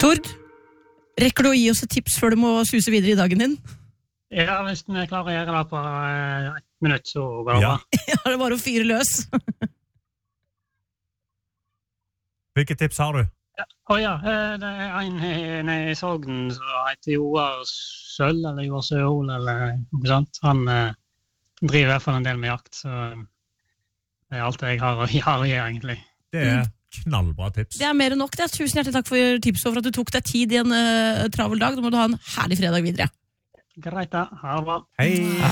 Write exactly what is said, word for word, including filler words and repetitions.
Tord, rekker du å gi oss et tips før du må suse videre i dagen din? Ja, hvis vi klarer å gjøre det på uh, et minutt, så går det Ja. bra. Ja, det er bare å fyre løs. Hvilke tips har du? Å oh, ja, uh, det er en uh, i Sogn som heter Joar Sølv, eller Joar Søhol, eller noe sånt. Han uh, driver i hvert fall en del med jakt, så det er alt jeg har å gjøre, egentlig. Det er knallbra tips. Det er mer enn nok det. Tusen hjertelig takk for tipset og for at du tok deg tid i en uh, travel dag. Nå må du ha en herlig fredag videre. Greit da, ha det bra. Hei!